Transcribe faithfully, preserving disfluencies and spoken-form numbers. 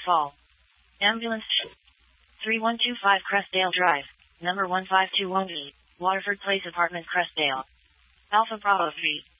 Fall. Ambulance three one two five Crestdale Drive, number one five two one E, Waterford Place Apartment Crestdale. Alpha Bravo three.